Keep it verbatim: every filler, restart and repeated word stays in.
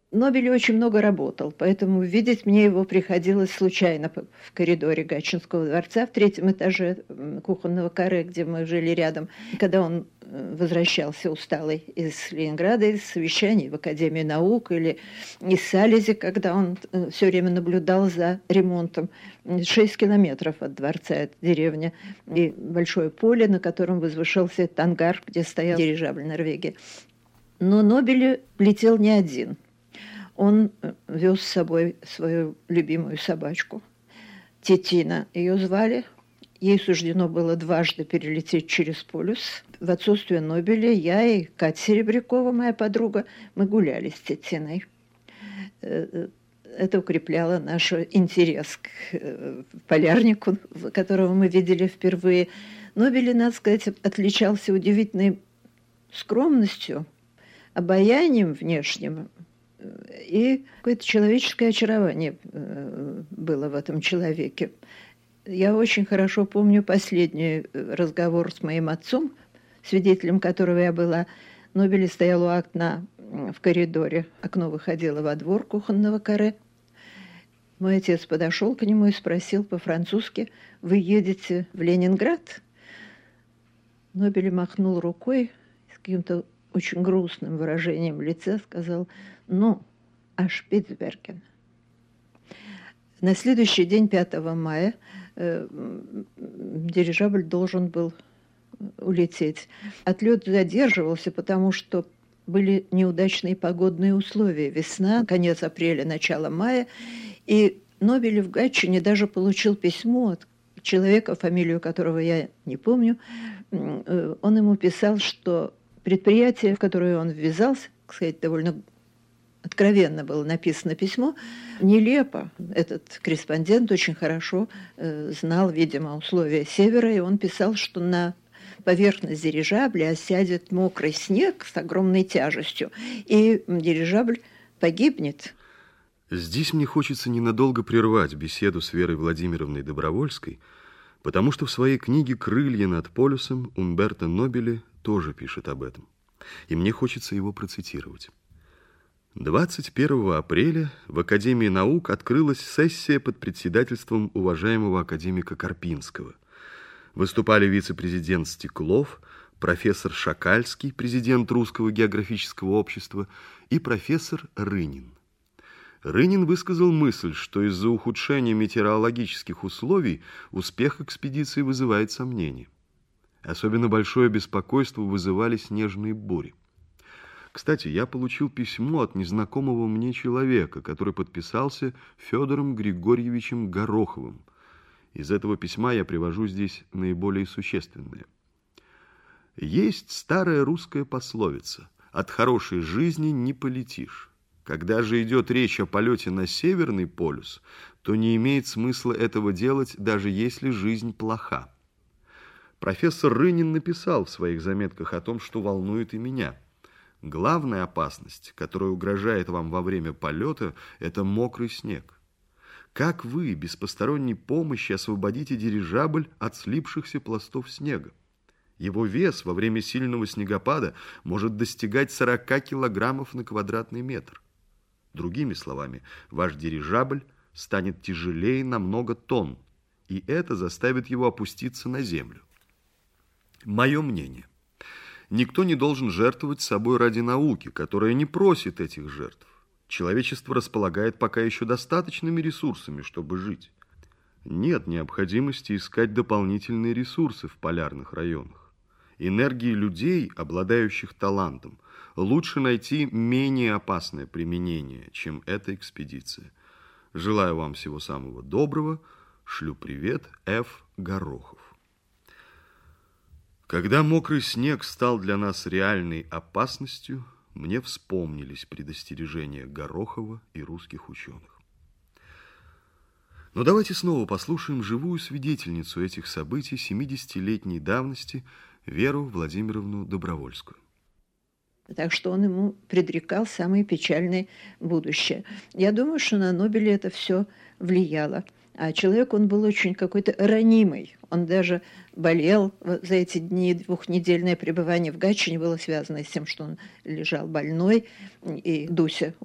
Нобель очень много работал, поэтому видеть мне его приходилось случайно в коридоре Гатчинского дворца в третьем этаже кухонного каре, где мы жили рядом. Когда он возвращался усталый из Ленинграда, из совещаний в Академии наук или из Салези, когда он все время наблюдал за ремонтом. Шесть километров от дворца эта деревня и большое поле, на котором возвышался этот ангар, где стоял дирижабль Норвегии. Но Нобель летел не один. Он вез с собой свою любимую собачку. Титина ее звали. Ей суждено было дважды перелететь через полюс. В отсутствие Нобеля я и Катя Серебрякова, моя подруга, мы гуляли с Титиной. Это укрепляло наш интерес к полярнику, которого мы видели впервые. Нобель, надо сказать, отличался удивительной скромностью, обаянием внешним, и какое-то человеческое очарование было в этом человеке. Я очень хорошо помню последний разговор с моим отцом, свидетелем которого я была. Нобель стоял у окна в коридоре. Окно выходило во двор кухонного каре. Мой отец подошел к нему и спросил по-французски: «Вы едете в Ленинград?» Нобель махнул рукой с каким-то очень грустным выражением лица, сказал: «Ну, а Шпицберген». На следующий день, пятого мая, э, дирижабль должен был улететь. Отлет задерживался, потому что были неудачные погодные условия. Весна, конец апреля, начало мая. И Нобель в Гатчине даже получил письмо от человека, фамилию которого я не помню. Он ему писал, что предприятие, в которое он ввязался, так сказать, довольно откровенно было написано письмо, нелепо. Этот корреспондент очень хорошо э, знал, видимо, условия Севера, и он писал, что на поверхность дирижабля осядет мокрый снег с огромной тяжестью, и дирижабль погибнет. Здесь мне хочется ненадолго прервать беседу с Верой Владимировной Добровольской, потому что в своей книге «Крылья над полюсом» Умберто Нобеле тоже пишет об этом. И мне хочется его процитировать. двадцать первого апреля в Академии наук открылась сессия под председательством уважаемого академика Карпинского. Выступали вице-президент Стеклов, профессор Шакальский, президент Русского географического общества, и профессор Рынин. Рынин высказал мысль, что из-за ухудшения метеорологических условий успех экспедиции вызывает сомнения. Особенно большое беспокойство вызывали снежные бури. Кстати, я получил письмо от незнакомого мне человека, который подписался Федором Григорьевичем Гороховым. Из этого письма я привожу здесь наиболее существенное. Есть старая русская пословица: «От хорошей жизни не полетишь». Когда же идет речь о полете на Северный полюс, то не имеет смысла этого делать, даже если жизнь плоха. Профессор Рынин написал в своих заметках о том, что волнует и меня. Главная опасность, которая угрожает вам во время полета, это мокрый снег. Как вы без посторонней помощи освободите дирижабль от слипшихся пластов снега? Его вес во время сильного снегопада может достигать сорока килограммов на квадратный метр. Другими словами, ваш дирижабль станет тяжелее на много тонн, и это заставит его опуститься на землю. Мое мнение. Никто не должен жертвовать собой ради науки, которая не просит этих жертв. Человечество располагает пока еще достаточными ресурсами, чтобы жить. Нет необходимости искать дополнительные ресурсы в полярных районах. Энергии людей, обладающих талантом, лучше найти менее опасное применение, чем эта экспедиция. Желаю вам всего самого доброго. Шлю привет, Ф. Горохов. Когда мокрый снег стал для нас реальной опасностью, мне вспомнились предостережения Горохова и русских ученых. Но давайте снова послушаем живую свидетельницу этих событий семидесятилетней давности, Веру Владимировну Добровольскую. Так что он ему предрекал самое печальное будущее. Я думаю, что на Нобеля это все влияло. А человек, он был очень какой-то ранимый. Он даже болел за эти дни. Двухнедельное пребывание в Гатчине было связано с тем, что он лежал больной. И Дуся